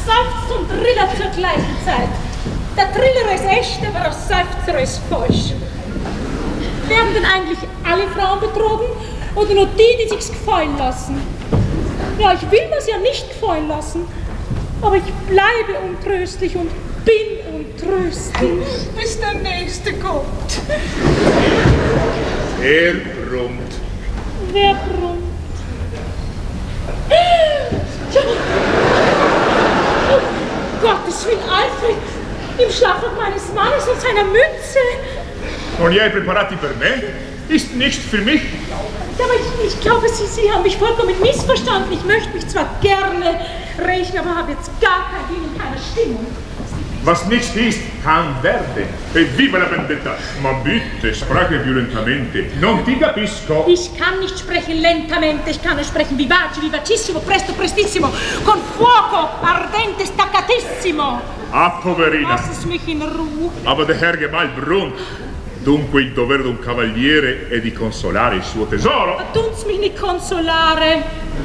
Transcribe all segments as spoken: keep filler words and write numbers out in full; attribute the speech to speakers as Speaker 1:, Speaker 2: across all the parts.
Speaker 1: seufzt und trillert zur gleichen Zeit. Der Triller ist echt, aber der Seufzer ist falsch. Werden denn eigentlich alle Frauen betrogen oder nur die, die sich's gefallen lassen? Ja, ich will mir's ja nicht gefallen lassen, aber ich bleibe untröstlich und bin untröstlich. Bis der Nächste kommt.
Speaker 2: Er brummt.
Speaker 1: Wer brummt? Ja. Oh, Gottes Willen, Alfred, im Schlafrock meines Mannes und seiner Mütze.
Speaker 2: Non li hai preparati per me? Ist nicht für mich?
Speaker 1: Ja, aber ich, ich glaube, Sie, Sie haben mich vollkommen missverstanden. Ich möchte mich zwar gerne rächen, aber habe jetzt gar kein Ding in keiner Stimmung.
Speaker 2: Was nicht ist, kann werden. E viva la vendetta! Ma bitte, spreche più lentamente. Non ti capisco.
Speaker 1: Ich kann nicht sprechen lentamente, ich kann nur sprechen vivace, vivacissimo, presto, prestissimo, con fuoco, ardente, staccatissimo.
Speaker 2: Ah, poverina.
Speaker 1: Lass es mich in Ruhe.
Speaker 2: Aber der Herr Gemahl brummt. Dunque il dovere d'un cavaliere è di consolare il suo tesoro.
Speaker 1: Ma tun's mich nicht consolare.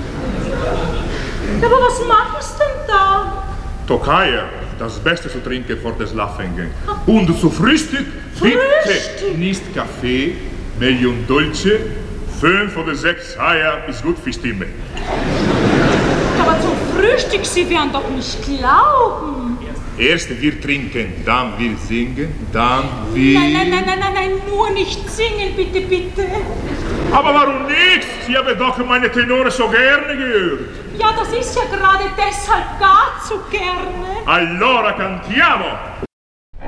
Speaker 1: Aber was machst denn da?
Speaker 2: Tokayer, das Beste zu trinken vor des Laffengen. Und zu Frühstück, bitte
Speaker 1: Frühstück?
Speaker 2: nicht Kaffee, meglio un dolce. Fünf oder sechs Eier ist gut für Stimme.
Speaker 1: Aber zum Frühstück, Sie werden doch nicht glauben.
Speaker 2: Erst wir trinken, dann wir singen, dann wir...
Speaker 1: Nein, nein, nein, nein, nein, nein, nur nicht singen, bitte, bitte.
Speaker 2: Aber warum nicht? Sie haben doch meine Tenore so gerne gehört.
Speaker 1: Ja, das ist ja gerade deshalb gar zu gerne.
Speaker 2: Allora cantiamo!